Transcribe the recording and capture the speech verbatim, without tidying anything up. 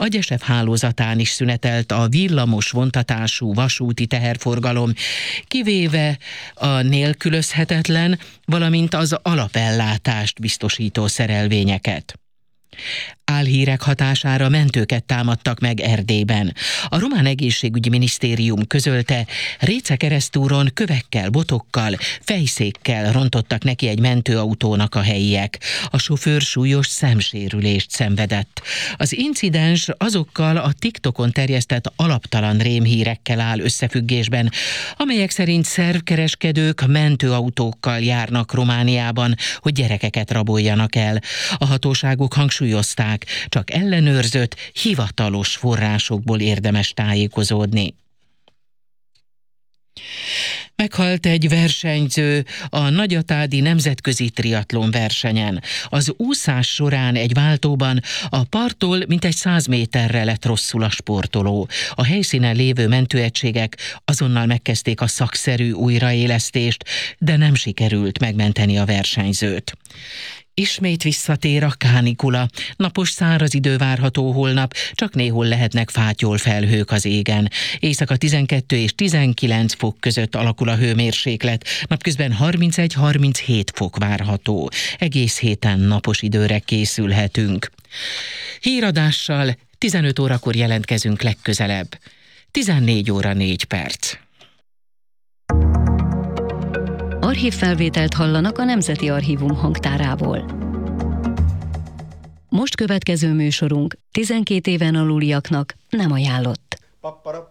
A Gyesev hálózatán is szünetelt a villamos vontatású vasúti teherforgalom, kivéve a nélkülözhetetlen, valamint az alapellátást biztosító szerelvényeket. Álhírek hatására mentőket támadtak meg Erdélyben. A román egészségügyi minisztérium közölte, Réce keresztúron kövekkel, botokkal, fejszékkel rontottak neki egy mentőautónak a helyiek. A sofőr súlyos szemsérülést szenvedett. Az incidens azokkal a TikTokon terjesztett alaptalan rémhírekkel áll összefüggésben, amelyek szerint szervkereskedők mentőautókkal járnak Romániában, hogy gyerekeket raboljanak el. A hatóságok hangsúlyozták, csak ellenőrzött, hivatalos forrásokból érdemes tájékozódni. Meghalt egy versenyző a Nagyatádi nemzetközi triatlon versenyen. Az úszás során egy váltóban a parttól mintegy száz méterre lett rosszul a sportoló. A helyszínen lévő mentőegységek azonnal megkezdték a szakszerű újraélesztést, de nem sikerült megmenteni a versenyzőt. Ismét visszatér a kánikula. Napos száraz idő várható holnap, csak néhol lehetnek fátyol felhők az égen. Éjszaka tizenkettő és tizenkilenc fok között alakul a hőmérséklet, napközben harmincegy-harminchét fok várható. Egész héten napos időre készülhetünk. Híradással tizenöt órakor jelentkezünk legközelebb. tizennégy óra négy perc. Archívfelvételt hallanak a Nemzeti Archívum hangtárából. Most következő műsorunk tizenkét éven aluliaknak nem ajánlott.